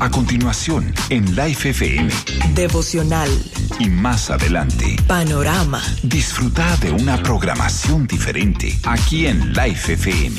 A continuación, en Life FM. Devocional. Y más adelante. Panorama. Disfruta de una programación diferente aquí en Life FM.